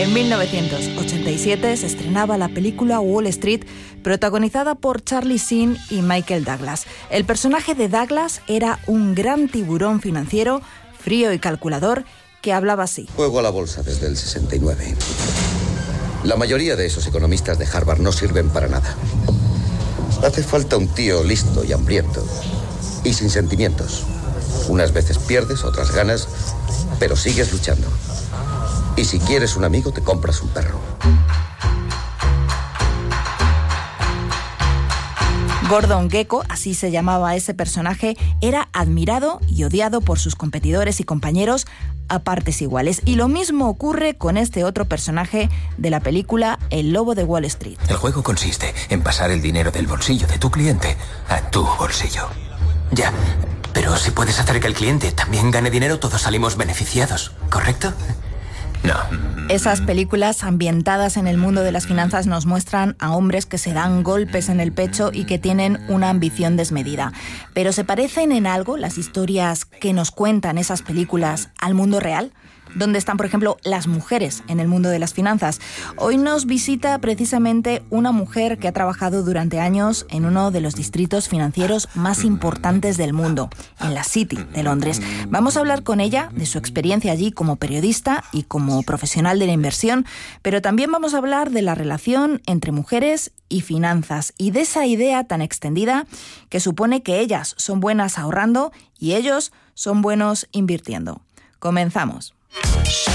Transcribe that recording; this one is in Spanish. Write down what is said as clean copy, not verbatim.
En 1987 se estrenaba la película Wall Street, protagonizada por Charlie Sheen y Michael Douglas. El personaje de Douglas era un gran tiburón financiero, frío y calculador, que hablaba así. Juego a la bolsa desde el 69. La mayoría de esos economistas de Harvard no sirven para nada. Hace falta un tío listo y hambriento y sin sentimientos. Unas veces pierdes, otras ganas, pero sigues luchando. Y si quieres un amigo, te compras un perro. Gordon Gekko, así se llamaba ese personaje, era admirado y odiado por sus competidores y compañeros a partes iguales. Y lo mismo ocurre con este otro personaje de la película El Lobo de Wall Street. El juego consiste en pasar el dinero del bolsillo de tu cliente a tu bolsillo. Ya, pero si puedes hacer que el cliente también gane dinero, todos salimos beneficiados, ¿correcto? No. Esas películas ambientadas en el mundo de las finanzas nos muestran a hombres que se dan golpes en el pecho y que tienen una ambición desmedida. Pero ¿se parecen en algo las historias que nos cuentan esas películas al mundo real? ¿Dónde están, por ejemplo, las mujeres en el mundo de las finanzas? Hoy nos visita precisamente una mujer que ha trabajado durante años en uno de los distritos financieros más importantes del mundo, en la City de Londres. Vamos a hablar con ella de su experiencia allí como periodista y como profesional de la inversión, pero también vamos a hablar de la relación entre mujeres y finanzas y de esa idea tan extendida que supone que ellas son buenas ahorrando y ellos son buenos invirtiendo. Comenzamos.